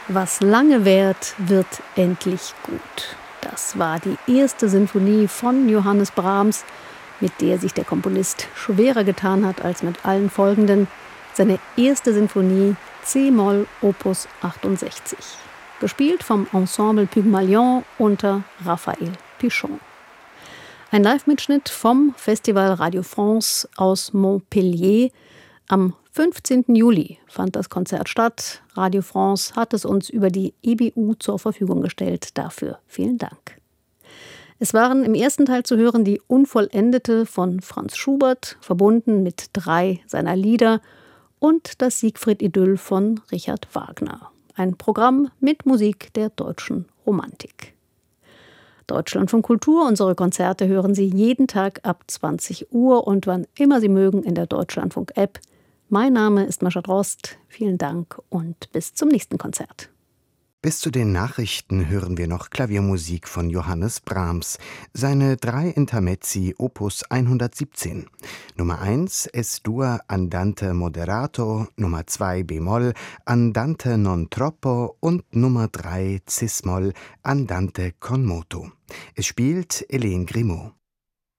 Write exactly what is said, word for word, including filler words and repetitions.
Was lange währt, wird endlich gut. Das war die erste Sinfonie von Johannes Brahms, mit der sich der Komponist schwerer getan hat als mit allen folgenden. Seine erste Sinfonie C-Moll Opus achtundsechzig. Gespielt vom Ensemble Pygmalion unter Raphael Pichon. Ein Live-Mitschnitt vom Festival Radio France aus Montpellier. Am fünfzehnten Juli fand das Konzert statt. Radio France hat es uns über die E B U zur Verfügung gestellt. Dafür vielen Dank. Es waren im ersten Teil zu hören die Unvollendete von Franz Schubert, verbunden mit drei seiner Lieder, und das Siegfried-Idyll von Richard Wagner. Ein Programm mit Musik der deutschen Romantik. Deutschlandfunk Kultur, unsere Konzerte hören Sie jeden Tag ab zwanzig Uhr und wann immer Sie mögen in der Deutschlandfunk-App. Mein Name ist Mascha Drost. Vielen Dank und bis zum nächsten Konzert. Bis zu den Nachrichten hören wir noch Klaviermusik von Johannes Brahms, seine drei Intermezzi Opus hundertsiebzehn. Nummer eins Es-Dur Andante Moderato, Nummer zwei B-Moll Andante non troppo und Nummer drei Cis-Moll Andante con moto. Es spielt Hélène Grimaud.